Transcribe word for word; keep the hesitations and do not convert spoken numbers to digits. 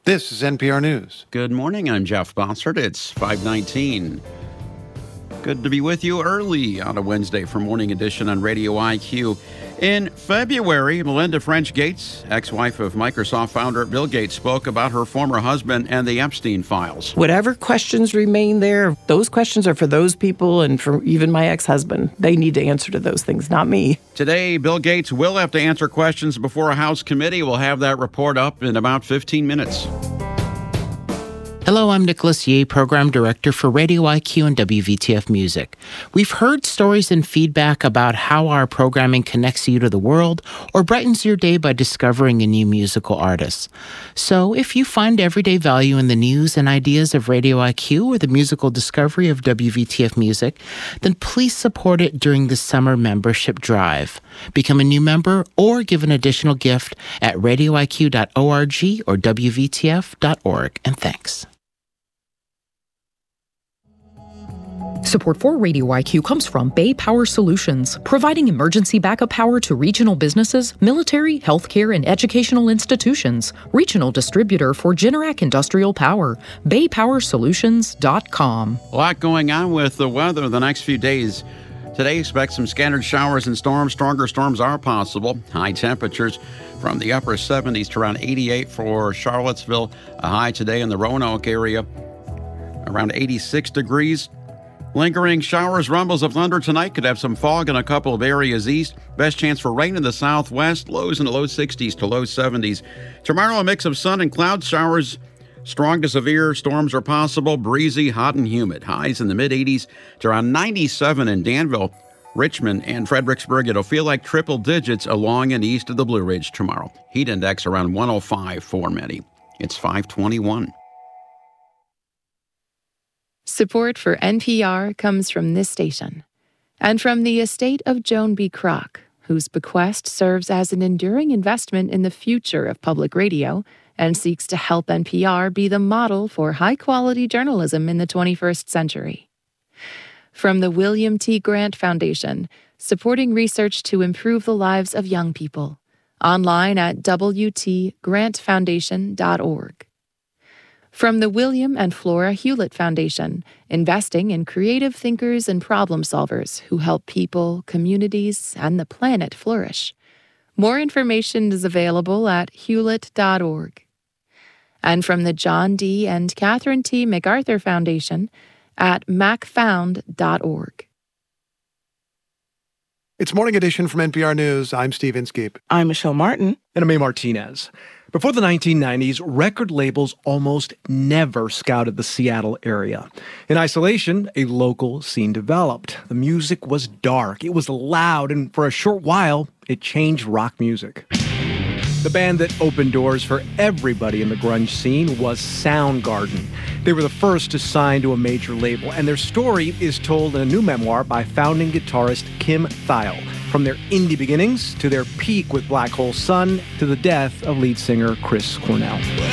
This is N P R News. Good morning, I'm Jeff Bossert. It's five nineteen. Good to be with you early on a Wednesday for Morning Edition on Radio I Q. In February, Melinda French Gates, ex-wife of Microsoft founder Bill Gates, spoke about her former husband and the Epstein files. Whatever questions remain there, those questions are for those people and for even my ex-husband. They need to answer to those things, not me. Today, Bill Gates will have to answer questions before a House committee. We'll have that report up in about fifteen minutes. Hello, I'm Nicholas Yeh, Program Director for Radio I Q and W V T F Music. We've heard stories and feedback about how our programming connects you to the world or brightens your day by discovering a new musical artist. So if you find everyday value in the news and ideas of Radio I Q or the musical discovery of W V T F Music, then please support it during the summer membership drive. Become a new member or give an additional gift at radio I Q dot org or W V T F dot org. And thanks. Support for Radio I Q comes from Bay Power Solutions, providing emergency backup power to regional businesses, military, healthcare, and educational institutions. Regional distributor for Generac Industrial Power. bay power solutions dot com. A lot going on with the weather the next few days. Today, expect some scattered showers and storms. Stronger storms are possible. High temperatures from the upper seventies to around eighty-eight for Charlottesville. A high today in the Roanoke area, around eighty-six degrees. Lingering showers, rumbles of thunder tonight. Could have some fog in a couple of areas east. Best chance for rain in the southwest. Lows in the low sixties to low seventies. Tomorrow, a mix of sun and cloud showers. Strong to severe storms are possible. Breezy, hot, and humid. Highs in the mid-eighties to around ninety-seven in Danville, Richmond, and Fredericksburg. It'll feel like triple digits along and east of the Blue Ridge tomorrow. Heat index around one oh five for many. It's five twenty-one. Support for N P R comes from this station and from the estate of Joan B. Kroc, whose bequest serves as an enduring investment in the future of public radio and seeks to help N P R be the model for high-quality journalism in the twenty-first century. From the William T. Grant Foundation, supporting research to improve the lives of young people. Online at w t grant foundation dot org. From the William and Flora Hewlett Foundation, investing in creative thinkers and problem solvers who help people, communities, and the planet flourish. More information is available at hewlett dot org. And from the John D. and Catherine T. MacArthur Foundation at mac found dot org. It's Morning Edition from N P R News. I'm Steve Inskeep. I'm Michelle Martin. And I'm A. Martinez. Before the nineteen nineties, record labels almost never scouted the Seattle area. In isolation, a local scene developed. The music was dark, it was loud, and for a short while, it changed rock music. The band that opened doors for everybody in the grunge scene was Soundgarden. They were the first to sign to a major label, and their story is told in a new memoir by founding guitarist Kim Thayil. From their indie beginnings to their peak with Black Hole Sun to the death of lead singer Chris Cornell.